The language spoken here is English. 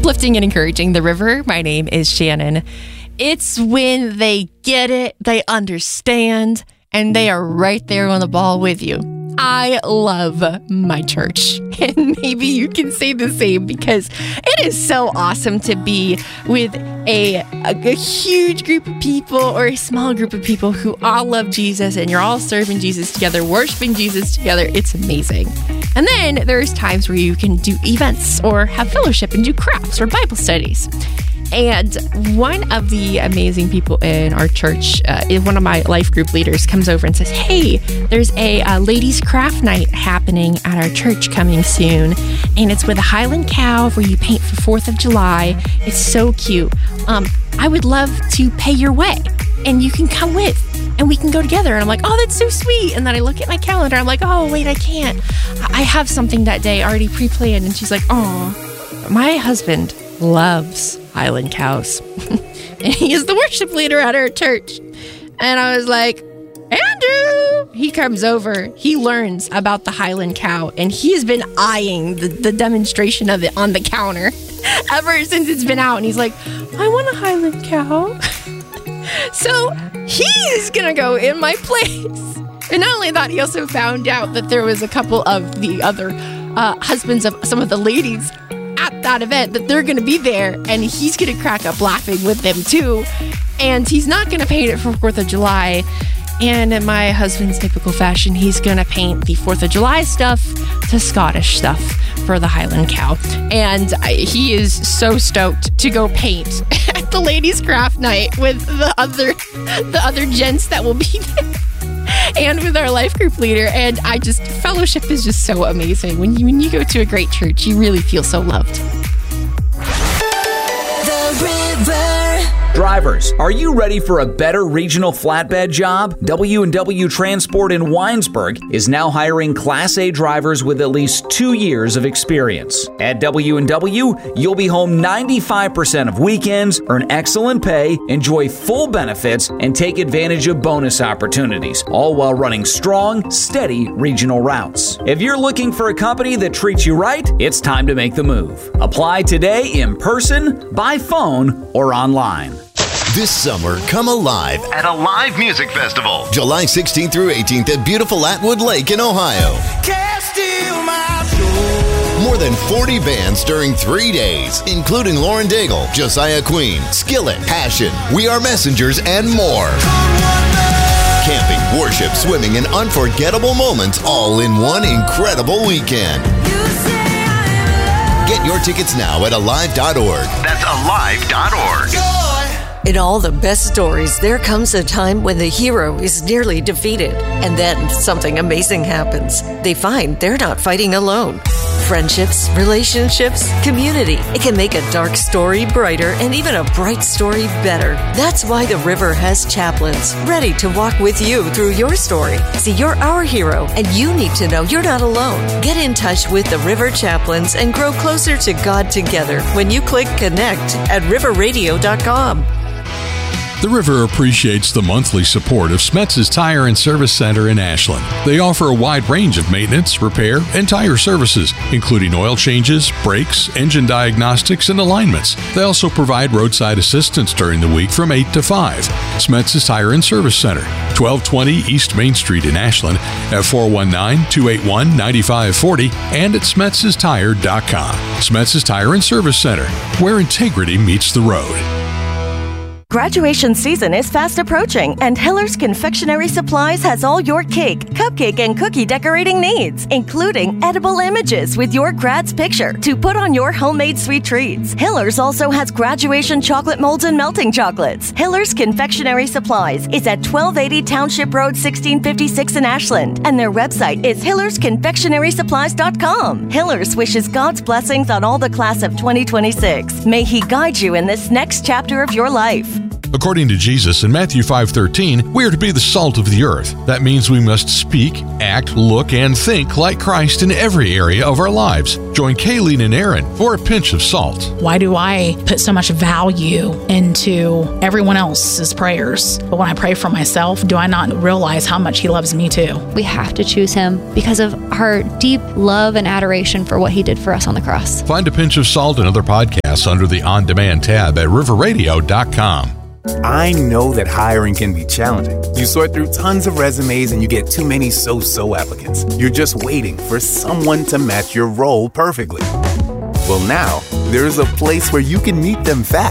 uplifting and encouraging the river. My name is Shannon. It's when they get it, they understand, and they are right there on the ball with you. I love my church, and maybe you can say the same, because it is so awesome to be with a huge group of people or a small group of people who all love Jesus, and you're all serving Jesus together, worshiping Jesus together. It's amazing. And then there's times where you can do events or have fellowship and do crafts or Bible studies. And one of the amazing people in our church, one of my life group leaders, comes over and says, hey, there's a ladies' craft night happening at our church coming soon. And it's with a Highland cow where you paint for 4th of July. It's so cute. I would love to pay your way, and you can come with, and we can go together. And I'm like, oh, that's so sweet. And then I look at my calendar. I'm like, oh, wait, I can't. I have something that day already pre-planned. And she's like, oh, my husband loves Highland cows. And he is the worship leader at our church. And I was like, Andrew! He comes over, he learns about the Highland cow, and he has been eyeing the demonstration of it on the counter ever since it's been out. And he's like, I want a Highland cow. So he's gonna go in my place. And not only that, he also found out that there was a couple of the other husbands of some of the ladies at that event, that they're going to be there, and he's going to crack up laughing with them too. And he's not going to paint it for 4th of July. And in my husband's typical fashion, he's going to paint the 4th of July stuff to Scottish stuff for the Highland cow. And he is so stoked to go paint at the ladies' craft night with the other gents that will be there, and with our life group leader. And fellowship is just so amazing. When you go to a great church, you really feel so loved. The River. Drivers, are you ready for a better regional flatbed job? W&W Transport in Winesburg is now hiring Class A drivers with at least 2 years of experience. At W&W, you'll be home 95% of weekends, earn excellent pay, enjoy full benefits, and take advantage of bonus opportunities, all while running strong, steady regional routes. If you're looking for a company that treats you right, it's time to make the move. Apply today in person, by phone, or online. This summer, come alive at a live music festival. July 16th through 18th at beautiful Atwood Lake in Ohio. More than 40 bands during 3 days, including Lauren Daigle, Josiah Queen, Skillet, Passion, We Are Messengers, and more. Camping, worship, swimming, and unforgettable moments all in one incredible weekend. Get your tickets now at alive.org. That's alive.org. In all the best stories, there comes a time when the hero is nearly defeated, and then something amazing happens. They find they're not fighting alone. Friendships, relationships, community. It can make a dark story brighter and even a bright story better. That's why the River has chaplains ready to walk with you through your story. See, you're our hero, and you need to know you're not alone. Get in touch with the River Chaplains and grow closer to God together when you click connect at riverradio.com. The River appreciates the monthly support of Smetz's Tire and Service Center in Ashland. They offer a wide range of maintenance, repair, and tire services, including oil changes, brakes, engine diagnostics, and alignments. They also provide roadside assistance during the week from 8 to 5. Smetz's Tire and Service Center, 1220 East Main Street in Ashland, at 419-281-9540 and at Smetz'sTire.com. Smetz's Tire and Service Center, where integrity meets the road. Graduation season is fast approaching, and Hiller's Confectionery Supplies has all your cake, cupcake, and cookie decorating needs, including edible images with your grad's picture to put on your homemade sweet treats. Hiller's also has graduation chocolate molds and melting chocolates. Hiller's Confectionery Supplies is at 1280 Township Road, 1656 in Ashland, and their website is hillersconfectionarysupplies.com. Hiller's wishes God's blessings on all the class of 2026. May He guide you in this next chapter of your life. According to Jesus in Matthew 5:13, we are to be the salt of the earth. That means we must speak, act, look, and think like Christ in every area of our lives. Join Kayleen and Aaron for A Pinch of Salt. Why do I put so much value into everyone else's prayers? But when I pray for myself, do I not realize how much He loves me too? We have to choose Him because of our deep love and adoration for what He did for us on the cross. Find A Pinch of Salt and other podcasts under the On Demand tab at riverradio.com. I know that hiring can be challenging. You sort through tons of resumes and you get too many so-so applicants. You're just waiting for someone to match your role perfectly. Well, now, there's a place where you can meet them fast.